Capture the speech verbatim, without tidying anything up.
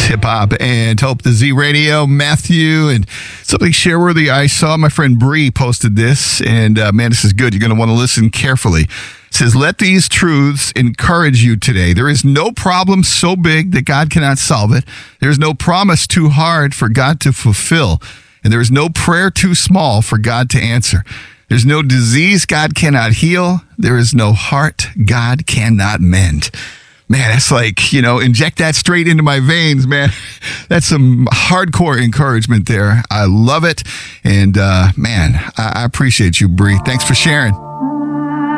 Hip Hop and Hope the Z Radio, Matthew, and something share-worthy. I saw my friend Bree posted this, and uh, man, this is good. You're going to want to listen carefully. It says, let these truths encourage you today. There is no problem so big that God cannot solve it. There is no promise too hard for God to fulfill. And there is no prayer too small for God to answer. There's no disease God cannot heal. There is no heart God cannot mend. Man, that's like, you know, inject that straight into my veins, man. That's some hardcore encouragement there. I love it. And, uh, man, I, I appreciate you, Bree. Thanks for sharing.